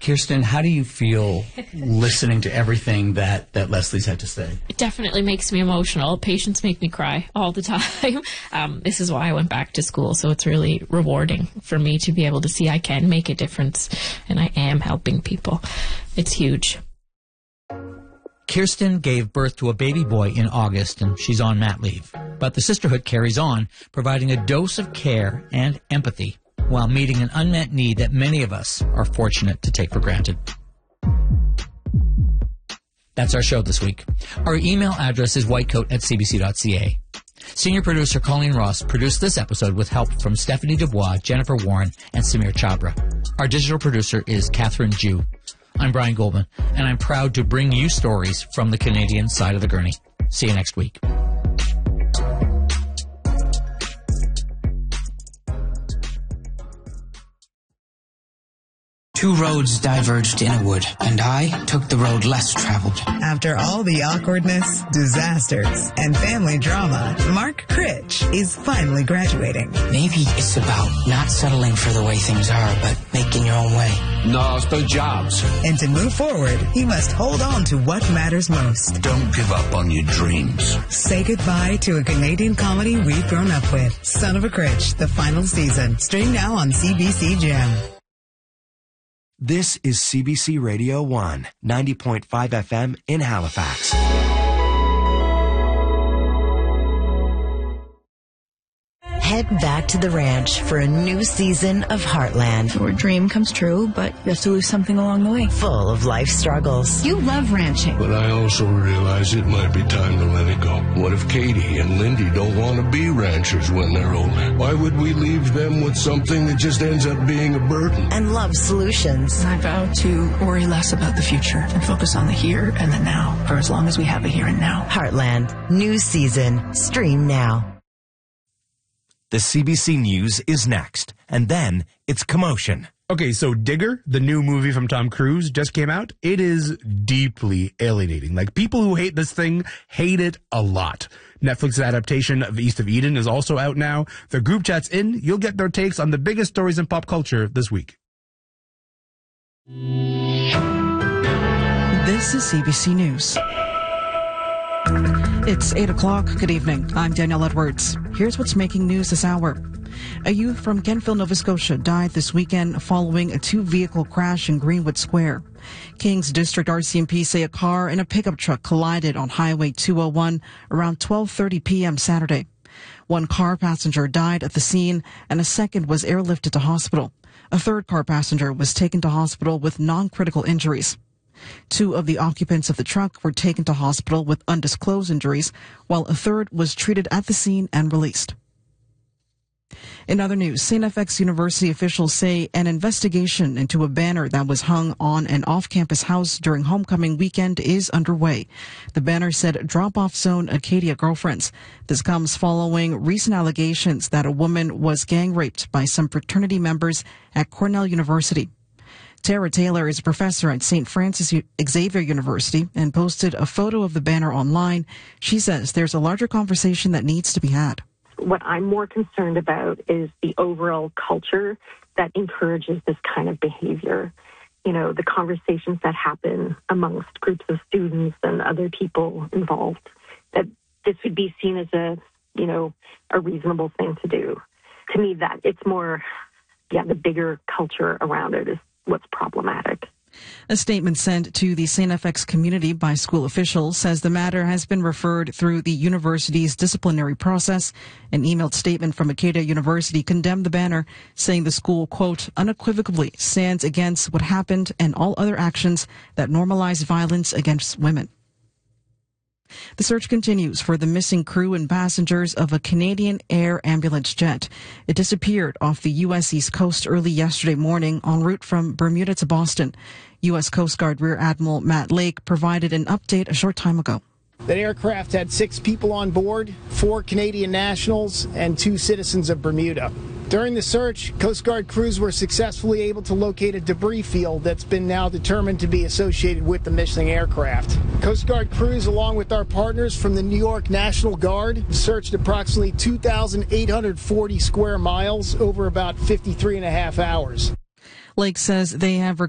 Kirsten, how do you feel listening to everything that Leslie's had to say? It definitely makes me emotional. Patients make me cry all the time. This is why I went back to school, so it's really rewarding for me to be able to see I can make a difference, and I am helping people. It's huge. Kirsten gave birth to a baby boy in August, and she's on mat leave. But the sisterhood carries on, providing a dose of care and empathy while meeting an unmet need that many of us are fortunate to take for granted. That's our show this week. Our email address is whitecoat@cbc.ca. Senior producer Colleen Ross produced this episode with help from Stephanie Dubois, Jennifer Warren, and Samir Chabra. Our digital producer is Catherine Jew. I'm Brian Goldman, and I'm proud to bring you stories from the Canadian side of the gurney. See you next week. Two roads diverged in a wood, and I took the road less traveled. After all the awkwardness, disasters, and family drama, Mark Critch is finally graduating. Maybe it's about not settling for the way things are, but making your own way. No, it's about jobs. And to move forward, he must hold on to what matters most. Don't give up on your dreams. Say goodbye to a Canadian comedy we've grown up with. Son of a Critch, the final season. Stream now on CBC Gem. This is CBC Radio 1, 90.5 FM in Halifax. Head back to the ranch for a new season of Heartland. Your dream comes true, but you have to lose something along the way. Full of life struggles. You love ranching. But I also realize it might be time to let it go. What if Katie and Lindy don't want to be ranchers when they're older? Why would we leave them with something that just ends up being a burden? And love solutions. I vow to worry less about the future and focus on the here and the now for as long as we have a here and now. Heartland, new season. Stream now. The CBC News is next, and then it's commotion. Okay, so Digger, the new movie from Tom Cruise, just came out. It is deeply alienating. Like, people who hate this thing hate it a lot. Netflix's adaptation of East of Eden is also out now. The group chat's in. You'll get their takes on the biggest stories in pop culture this week. This is CBC News. It's 8 o'clock. Good evening. I'm Danielle Edwards. Here's what's making news this hour. A youth from Kentville, Nova Scotia died this weekend following a two-vehicle crash in Greenwood Square. Kings District RCMP say a car and a pickup truck collided on Highway 201 around 12:30 p.m. Saturday. One car passenger died at the scene and a second was airlifted to hospital. A third car passenger was taken to hospital with non-critical injuries. Two of the occupants of the truck were taken to hospital with undisclosed injuries, while a third was treated at the scene and released. In other news, St. FX University officials say an investigation into a banner that was hung on an off-campus house during homecoming weekend is underway. The banner said "Drop-Off Zone Acadia Girlfriends." This comes following recent allegations that a woman was gang-raped by some fraternity members at Cornell University. Tara Taylor is a professor at St. Francis Xavier University and posted a photo of the banner online. She says there's a larger conversation that needs to be had. What I'm more concerned about is the overall culture that encourages this kind of behavior. You know, the conversations that happen amongst groups of students and other people involved, that this would be seen as a reasonable thing to do. To me, that it's more, the bigger culture around it is what's problematic. A statement sent to the St. FX community by school officials says the matter has been referred through the university's disciplinary process. An emailed statement from Acadia University condemned the banner, saying the school, quote, unequivocally stands against what happened and all other actions that normalize violence against women. The search continues for the missing crew and passengers of a Canadian Air ambulance jet. It disappeared off the U.S. East Coast early yesterday morning en route from Bermuda to Boston. U.S. Coast Guard Rear Admiral Matt Lake provided an update a short time ago. That aircraft had 6 people on board, 4 Canadian nationals and 2 citizens of Bermuda. During the search, Coast Guard crews were successfully able to locate a debris field that's been now determined to be associated with the missing aircraft. Coast Guard crews, along with our partners from the New York National Guard, searched approximately 2,840 square miles over about 53 and a half hours. Lake says they have